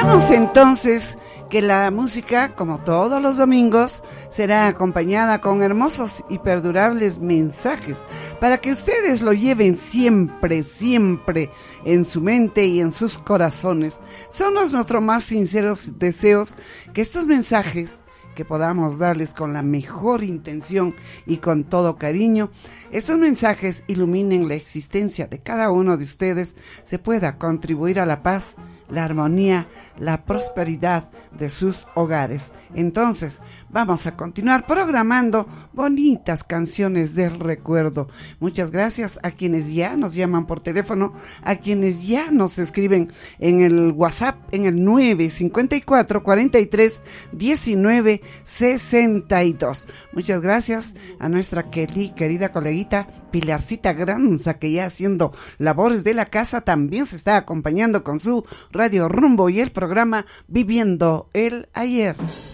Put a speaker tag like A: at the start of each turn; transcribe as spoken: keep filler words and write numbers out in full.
A: Quedamos entonces que la música, como todos los domingos, será acompañada con hermosos y perdurables mensajes para que ustedes lo lleven siempre, siempre en su mente y en sus corazones. Son los nuestros más sinceros deseos que estos mensajes que podamos darles con la mejor intención y con todo cariño, estos mensajes iluminen la existencia de cada uno de ustedes, se pueda contribuir a la paz, la armonía, la prosperidad de sus hogares. Entonces, vamos a continuar programando bonitas canciones del recuerdo. Muchas gracias a quienes ya nos llaman por teléfono, a quienes ya nos escriben en el WhatsApp en el nueve cinco cuatro, cuarenta y tres, diecinueve, sesenta y dos. Muchas gracias a nuestra querida, querida coleguita Pilarcita Granza, que ya haciendo labores de la casa también se está acompañando con su Radio Rumbo y el programa Viviendo el Ayer.